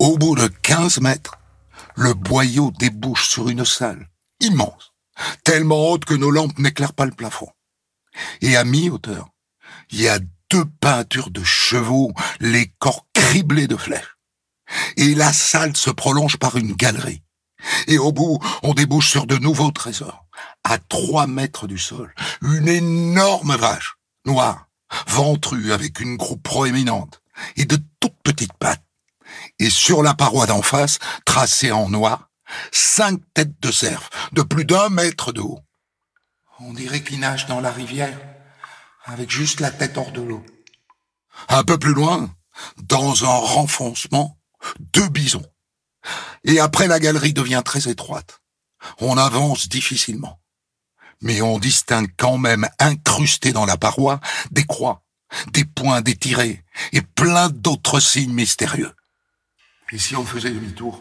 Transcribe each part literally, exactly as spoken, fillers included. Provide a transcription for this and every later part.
Au bout de quinze mètres, le boyau débouche sur une salle immense, tellement haute que nos lampes n'éclairent pas le plafond. Et à mi-hauteur, il y a deux peintures de chevaux, les corps criblés de flèches. Et la salle se prolonge par une galerie. Et au bout, on débouche sur de nouveaux trésors. À trois mètres du sol, une énorme vache, noire, ventrue avec une croupe proéminente et de toutes petites pattes. Et sur la paroi d'en face, tracée en noir, cinq têtes de cerf de plus d'un mètre de haut. On dirait qu'ils nagent dans la rivière, avec juste la tête hors de l'eau. Un peu plus loin, dans un renfoncement, deux bisons. Et après, la galerie devient très étroite. On avance difficilement. Mais on distingue quand même, incrustés dans la paroi, des croix, des points détirés et plein d'autres signes mystérieux. Et si on faisait demi-tour,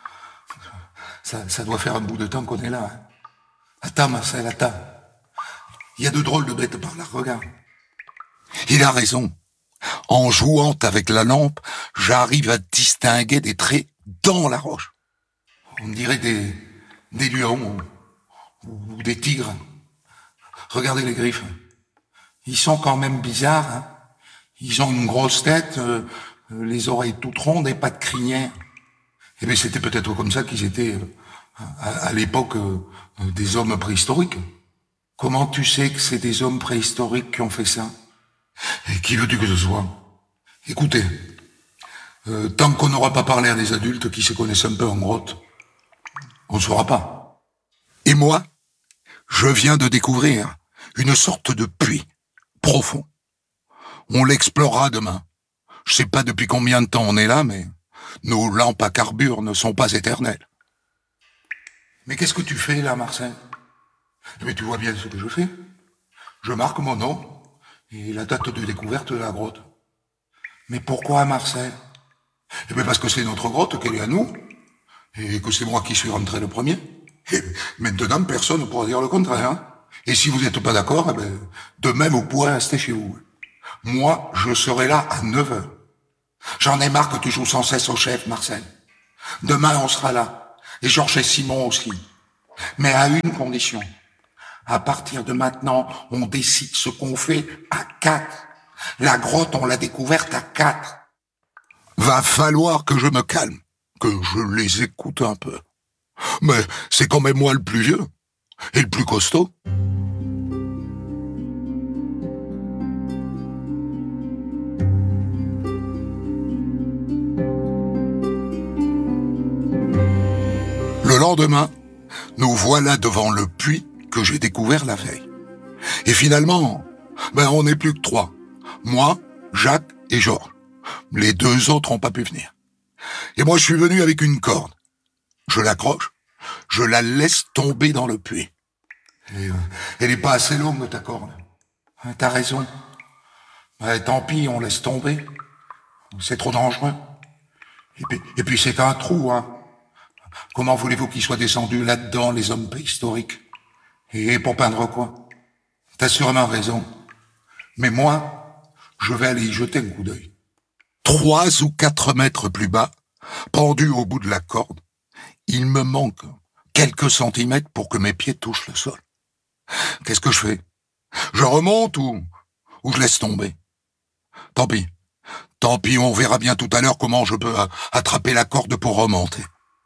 ça, ça doit faire un bout de temps qu'on est là. Hein. Attends, Marcel, attends. Il y a de drôles de bêtes par là, regarde. Il a raison. En jouant avec la lampe, j'arrive à distinguer des traits dans la roche. On dirait des, des lions ou, ou des tigres. Regardez les griffes. Ils sont quand même bizarres. Hein. Ils ont une grosse tête, euh, les oreilles toutes rondes et pas de crinière. Eh bien, c'était peut-être comme ça qu'ils étaient euh, à, à l'époque euh, des hommes préhistoriques. Comment tu sais que c'est des hommes préhistoriques qui ont fait ça? Et qui veux-tu que ce soit? Écoutez, euh, tant qu'on n'aura pas parlé à des adultes qui se connaissent un peu en grotte, on ne saura pas. Et moi, je viens de découvrir une sorte de puits profond. On l'explorera demain. Je sais pas depuis combien de temps on est là, mais nos lampes à carbure ne sont pas éternelles. Mais qu'est-ce que tu fais là, Marcel? Mais tu vois bien ce que je fais. Je marque mon nom et la date de découverte de la grotte. Mais pourquoi, Marcel? Eh bien parce que c'est notre grotte, qu'elle est à nous, et que c'est moi qui suis rentré le premier. Et maintenant, personne ne pourra dire le contraire. Hein. Et si vous n'êtes pas d'accord, eh ben, de même, vous pourrez rester chez vous. Moi, je serai là à neuf heures. J'en ai marre que tu joues sans cesse au chef, Marcel. Demain, on sera là. Et Georges et Simon aussi. Mais à une condition. À partir de maintenant, on décide ce qu'on fait à quatre. La grotte, on l'a découverte à quatre. Va falloir que je me calme, que je les écoute un peu. Mais c'est quand même moi le plus vieux et le plus costaud. Le lendemain, nous voilà devant le puits que j'ai découvert la veille. Et finalement, ben on n'est plus que trois. Moi, Jacques et Georges. Les deux autres n'ont pas pu venir. Et moi, je suis venu avec une corde. Je l'accroche, je la laisse tomber dans le puits. Et, euh, elle n'est pas assez longue, ta corde. Hein, t'as raison. Ben, tant pis, on laisse tomber. C'est trop dangereux. Et puis, et puis c'est un trou, hein. Comment voulez-vous qu'ils soient descendus là-dedans, les hommes préhistoriques? Et pour peindre quoi? T'as sûrement raison. Mais moi, je vais aller y jeter un coup d'œil. Trois ou quatre mètres plus bas, pendu au bout de la corde, il me manque quelques centimètres pour que mes pieds touchent le sol. Qu'est-ce que je fais? Je remonte ou, ou je laisse tomber? Tant pis. Tant pis, on verra bien tout à l'heure comment je peux attraper la corde pour remonter.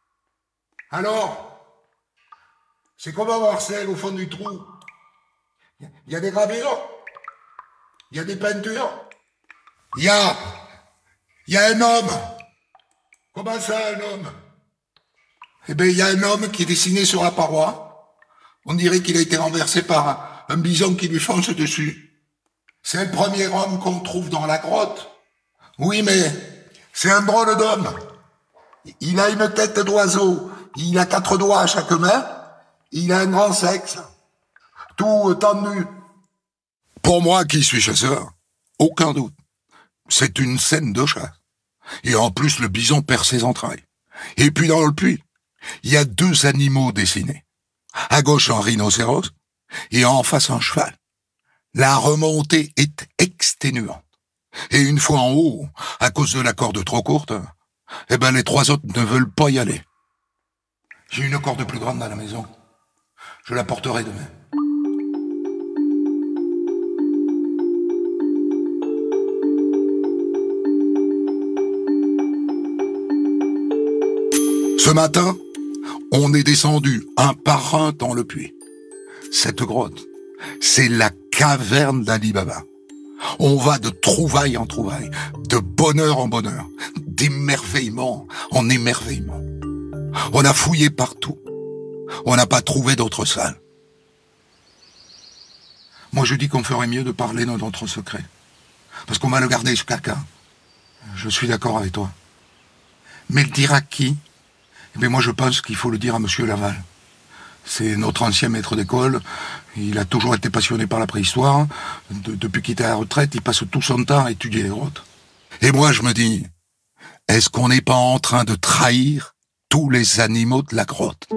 Alors, c'est comment, Marcel, au fond du trou? Il y a des gravures? Il y a des peintures? Il y a... Il y a un homme. Comment ça, un homme? Eh bien, il y a un homme qui est dessiné sur la paroi. On dirait qu'il a été renversé par un, un bison qui lui fonce dessus. C'est le premier homme qu'on trouve dans la grotte. Oui, mais c'est un drôle d'homme. Il a une tête d'oiseau. Il a quatre doigts à chaque main. Il a un grand sexe. Tout tendu. Pour moi, qui suis chasseur, aucun doute. C'est une scène de chasse. Et en plus, le bison perd ses entrailles. Et puis dans le puits, il y a deux animaux dessinés. À gauche, un rhinocéros, et en face, un cheval. La remontée est exténuante. Et une fois en haut, à cause de la corde trop courte, Eh ben, les trois autres ne veulent pas y aller. J'ai une corde plus grande à la maison. Je la porterai demain. Ce matin, on est descendu un par un dans le puits. Cette grotte, c'est la caverne d'Ali Baba. On va de trouvaille en trouvaille, de bonheur en bonheur, d'émerveillement en émerveillement. On a fouillé partout. On n'a pas trouvé d'autre salle. Moi, je dis qu'on ferait mieux de parler de notre secret. Parce qu'on va le garder jusqu'à quand. Je suis d'accord avec toi. Mais le dire à qui? Eh bien, moi, je pense qu'il faut le dire à Monsieur Laval. C'est notre ancien maître d'école. Il a toujours été passionné par la préhistoire. De, depuis qu'il est à la retraite, il passe tout son temps à étudier les grottes. Et moi, je me dis, est-ce qu'on n'est pas en train de trahir tous les animaux de la grotte ?